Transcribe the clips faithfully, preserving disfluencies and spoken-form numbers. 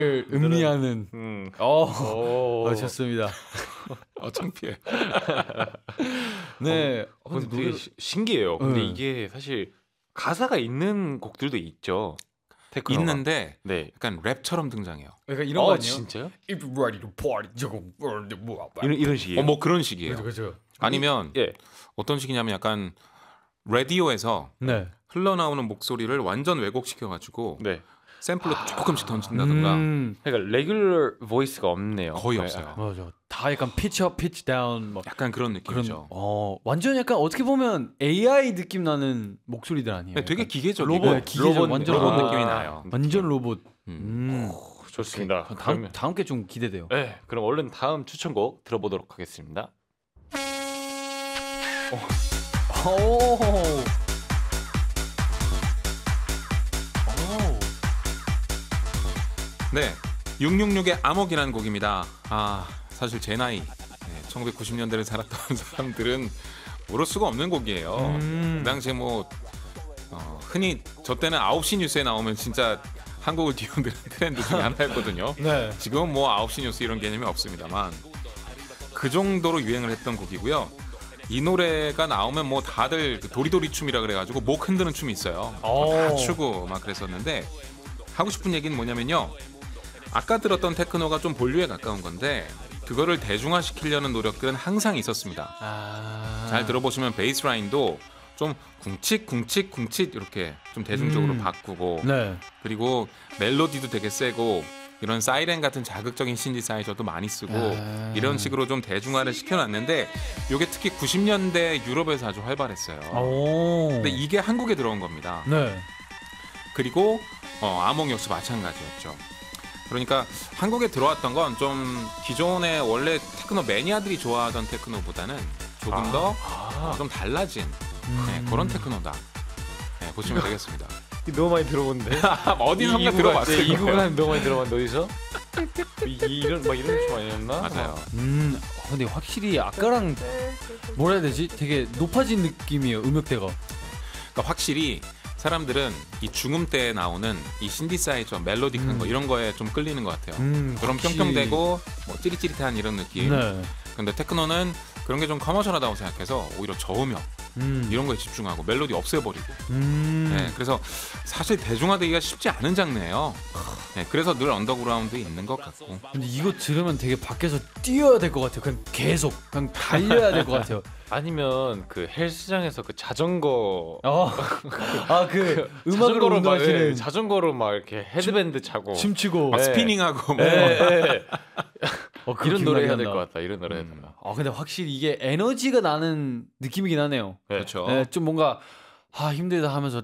음미하는. 음. 어, 오. 어, 좋습니다. 어, 창피해. 네. 어, 근데 되게 노래... 시, 신기해요. 근데 네. 이게 사실 가사가 있는 곡들도 있죠. 테크노가. 있는데 네. 약간 랩처럼 등장해요. 그러니까 이런 어, 거 아니에요? 진짜요? If you're ready to party, 저거 뭐 이런 이런 식이에요. 어, 뭐 그런 식이에요. 그죠, 그죠. 아니면 예. 어떤 식이냐면 약간 라디오에서 네. 흘러나오는 목소리를 완전 왜곡시켜가지고 네. 샘플로 조금씩 던진다던가 음, 그러니까 레귤러 보이스가 없네요. 거의 네. 없어요. 맞아. 다 약간 피치 업, 피치 다운 뭐 약간 그런 그런. 느낌이죠. 어, 완전 약간 어떻게 보면 에이아이 느낌 나는 목소리들 아니에요? 네, 되게 약간 기계적이고 로봇, 네, 기계적, 로봇, 완전 로봇 로봇. 느낌이 아, 나요. 완전 로봇. 음. 음. 오, 좋습니다. 다음 그러면 다음 게 좀 기대돼요. 네, 그럼 얼른 다음 추천곡 들어보도록 하겠습니다. 오. 오. 네, 육육육의 암흑이라는 곡입니다. 아, 사실 제 나이 네, 천구백구십 년대를 살았던 사람들은 모를 수가 없는 곡이에요. 음. 그 당시에 뭐 어, 흔히 저 때는 아홉 시 뉴스에 나오면 진짜 한국을 뒤흔드는 트렌드 중에 하나였거든요. 네. 지금은 뭐 아홉 시 뉴스 이런 개념이 없습니다만 그 정도로 유행을 했던 곡이고요. 이 노래가 나오면 뭐 다들 그 도리도리 춤이라 그래가지고 목 흔드는 춤이 있어요. 오. 다 추고 막 그랬었는데 하고 싶은 얘기는 뭐냐면요. 아까 들었던 테크노가 좀 본류에 가까운 건데 그거를 대중화시키려는 노력들은 항상 있었습니다. 아. 잘 들어보시면 베이스 라인도 좀 쿵칫 쿵칫 쿵칫 이렇게 좀 대중적으로 음. 바꾸고 네. 그리고 멜로디도 되게 세고 이런 사이렌 같은 자극적인 신디사이저도 많이 쓰고 아. 이런 식으로 좀 대중화를 시켜놨는데 이게 특히 구십 년대 유럽에서 아주 활발했어요. 오. 근데 이게 한국에 들어온 겁니다. 네. 그리고 어, 암흑 역시 마찬가지였죠. 그러니까 한국에 들어왔던 건 좀 기존의 원래 테크노 매니아들이 좋아하던 테크노보다는 조금 아. 더 아, 좀 달라진 네, 음. 그런 테크노다. 네, 보시면 되겠습니다. 너무 많이 들어본데. 어디서 한번 들어봤어요. 이 곡은 너무 많이 들어봤는데 어디서? 이, 이런 막 이런 춤 아니었나? 맞아요. 음. 어, 근데 확실히 아까랑 뭐라 해야 되지? 되게 높아진 느낌이에요. 음역대가. 그러니까 확실히 사람들은 이 중음대에 나오는 이 신디사이저 멜로딕한 음. 거 이런 거에 좀 끌리는 것 같아요. 음. 그럼 확실히- 평평되고 뭐 찌릿찌릿한 이런 느낌. 네. 근데 테크노는 그런 게 좀 커머셜하다고 생각해서 오히려 저음역 음. 이런 거에 집중하고 멜로디 없애버리고. 음. 네, 그래서 사실 대중화되기가 쉽지 않은 장르예요. 네, 그래서 늘 언더그라운드에 있는 것 같고. 근데 이거 들으면 되게 밖에서 뛰어야 될 것 같아요. 그냥 계속 그냥 달려야 될 것 같아요. 아니면 그 헬스장에서 그 자전거 어. 아, 그 음악으로 자전거로 막, 운동하시는 예, 자전거로 막 이렇게 헤드밴드 차고 춤추고 막 네. 스피닝하고 뭐. 예, 예. 어, 그 이런 기억이 노래 해야 될 난다. 것 같다. 이런 노래 해야 음. 된다. 아, 근데 확실히 이게 에너지가 나는 느낌이긴 하네요. 네. 그렇죠. 네, 좀 뭔가 아 힘들다 하면서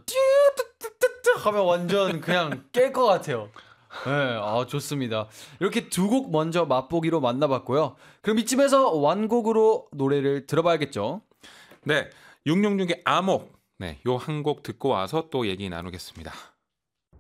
띠뚜뚜뚜뚜 하면 완전 그냥 깰 것 같아요. 네, 아 좋습니다. 이렇게 두 곡 먼저 맛보기로 만나봤고요. 그럼 이쯤에서 완곡으로 노래를 들어봐야겠죠. 네, 육육육의 암흑. 네, 요 한 곡 듣고 와서 또 얘기 나누겠습니다.